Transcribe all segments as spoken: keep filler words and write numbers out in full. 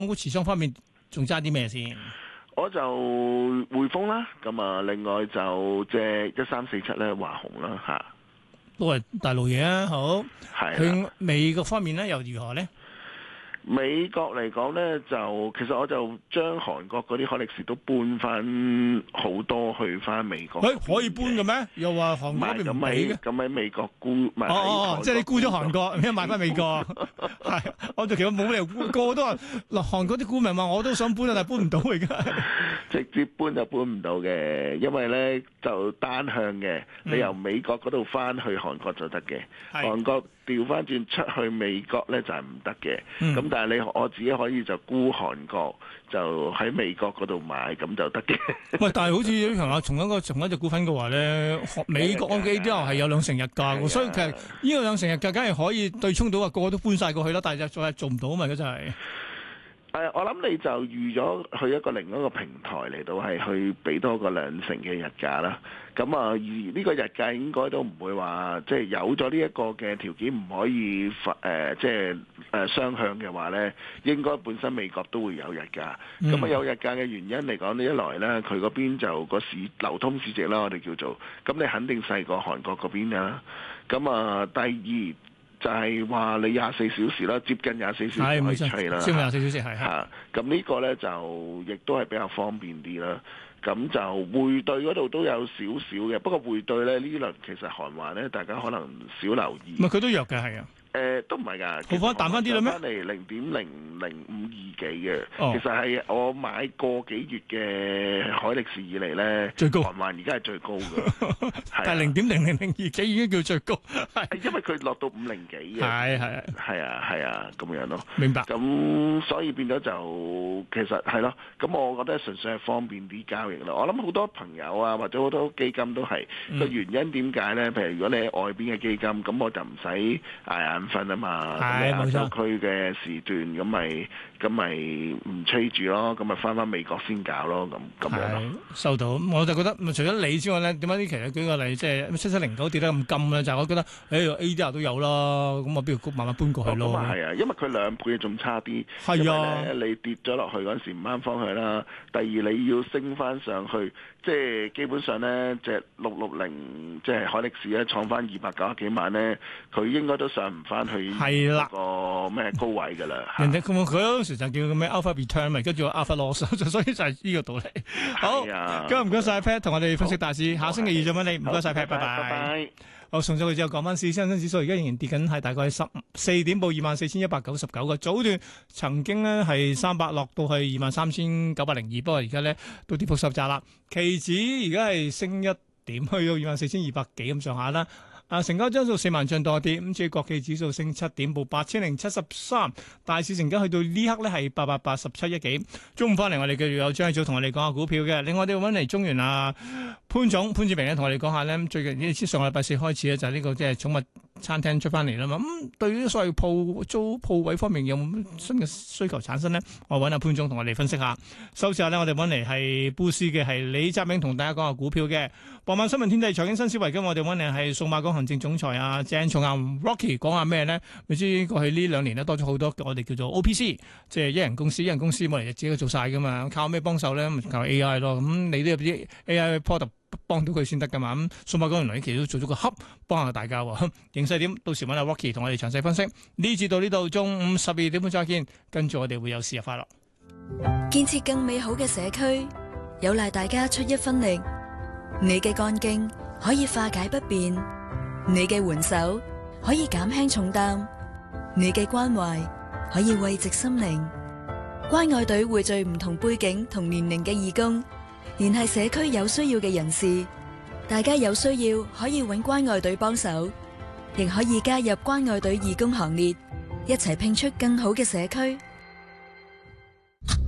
股持倉方面仲揸啲咩先？ 我就匯豐啦，咁啊，另外就即係一三四七咧，華虹啦嚇， 都係大陸嘢啊，好。 係佢美國方面咧又如何咧？ 美國嚟講呢，就其實我就將韓國嗰啲海力士都搬翻好多去翻美國。 誒可以搬嘅咩？又話韓國嗰邊唔俾嘅。 咁喺美國沽，唔係哦哦，即係你沽咗韓國，咩賣翻美國？係，我就其實冇理由沽，個個都話嗱，韓國啲股民話我都想搬啊，但係搬唔到而家。 直接搬就搬唔到嘅，因為呢就單向嘅，你由美國嗰度翻去韓國就得嘅， 係韓國調翻轉出去美國呢就係唔得嘅。咁、 嗯但係你我自己可以就沽韓國，就喺美國嗰度買咁就得嘅。 喂，但係好似同阿從一個從一隻股份嘅話咧，美國嘅 A D R 係有兩成日價嘅，所以其實呢個兩成日價梗係可以對沖到啊，個個都搬晒過去啦，但係就再係做唔到啊嘛，而家真係。 誒，我諗你就預咗去一個另一個平台嚟到係去俾多個兩成嘅日價啦。咁啊，而呢個日價應該都唔會話即係有咗呢一個嘅條件唔可以發誒，即係誒雙向嘅話咧，應該本身美國都會有日價。咁啊、嗯、有日價嘅原因嚟講，呢一來咧，佢嗰邊就個市流通市值啦，我哋叫做，咁你肯定細過韓國嗰邊啦。咁啊，第二。就係話你廿四小時啦，接近廿四小時可以吹啦， 超過廿四小時係嚇。咁呢個咧就亦都係比較方便啲啦。咁就匯兌嗰度都有少少嘅，不過匯兌咧呢輪其實韓圜咧，大家可能少留意。 唔係佢都弱嘅，係啊。 誒、呃、都唔係㗎， 好翻彈翻啲啦咩？ 翻嚟零點零零五二幾嘅， 哦、 其實係我買個幾月嘅海力士以嚟咧， 最高韓圜而家係最高嘅， 但係零點零零零二幾已經叫最高， 係因為佢落到五零幾嘅， 係係係啊係啊咁樣咯， 明白。 咁所以變咗就其實係咯，咁我覺得純粹係方便啲交易咯。我諗好多朋友啊，或者好多基金都係個、嗯、原因點解咧？譬如如果你喺外邊嘅基金，咁我就唔使捱眼瞓啊嘛，咁亞洲區嘅時段，咁咪咁咪唔吹住咯，咁咪翻翻美國先搞咯，咁咁樣咯。 收到，我就覺得除咗你之外咧，點解啲其實舉個例，即係七七零九跌得咁金咧？就係、我覺得，誒、哎、A D R 都有啦，咁我不如慢慢搬過去咯。 咁啊係啊，因為佢兩倍仲差啲。係啊，你跌咗落去嗰陣時唔啱方向啦。第二你要升翻上去，即係基本上咧，隻六六零即係海力士咧，創翻二百九十幾萬咧，佢應該都上唔翻去。係啦，個咩高位㗎啦？ 人哋佢佢嗰時就叫咩 alpha return 咪，跟住 alpha loss，所以就係呢個道理。好，今日唔該晒 Pat 同我哋分析大市，下星期二再揾你。唔該晒 Pat，拜拜。好，送咗佢之後講翻市，恒生指數而家仍然跌緊，係大概十四點，報二萬四千一百九十九個。早段曾經咧係三百落到去二萬三千九百零二，不過而家咧都跌幅收窄啦。期指而家係升一點，去到二萬四千二百幾咁上下啦。啊，成交張數四萬張多啲，咁至於國企指數升七點，報八千零七十三，大市成交去到呢刻咧係八百八十七億幾。中午翻嚟我哋繼續有張繼續同我哋講下股票嘅，另外我哋揾嚟中原啊潘總潘志明咧同我哋講下咧，最近呢上個禮拜四開始咧就係呢個即係寵物餐廳出翻嚟啦嘛，咁、嗯、對於所謂鋪租鋪位方面有冇新嘅需求產生呢？我揾阿潘總同我哋分析下。收市下呢，我哋揾嚟係布斯嘅係李澤銘同大家講下股票嘅。傍晚新聞天地財經新思維，今日我哋揾嚟係數碼港行政總裁啊鄭松岩 Rocky 講下咩呢？你知過去呢兩年咧多咗好多我哋叫做 O P C， 即係一人公司一人公司冇嚟自己做晒噶嘛，靠咩幫手咧？靠 A I 咯，咁、嗯、你都有啲 A I product 幫到佢先得噶嘛？咁數碼港原來其實都做咗個 hub 幫下大家喎。形勢點？到時揾阿 Rocky 同我哋詳細分析。呢節到呢度，中午十二點半再見。跟住我哋會有事日快樂。 建設更美好嘅社區，有賴大家出一分力。你嘅幹勁可以化解不便，你嘅援手可以減輕重擔，你嘅關懷可以慰藉心靈。關愛隊匯聚唔同背景同年齡嘅義工，聯繫社區有需要嘅人士，大家有需要可以揾關愛隊幫手，亦可以加入關愛隊義工行列，一齊拼出更好嘅社區。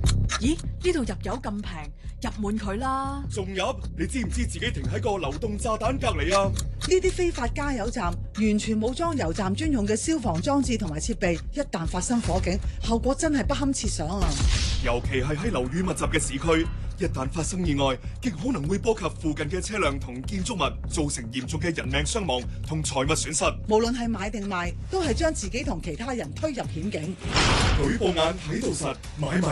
咦？呢度入油咁平，入滿佢啦！ 仲入？你知唔知自己停喺個流動炸彈隔籬啊？ 呢啲非法加油站完全冇裝油站專用嘅消防裝置同埋設備，一旦發生火警，後果真係不堪設想啊！ 尤其係喺樓宇密集嘅市區，一旦發生意外，極可能會波及附近嘅車輛同建築物，造成嚴重嘅人命傷亡同財物損失。 無論係買定賣，都係將自己同其他人推入險境。 舉報眼睇到實，買賣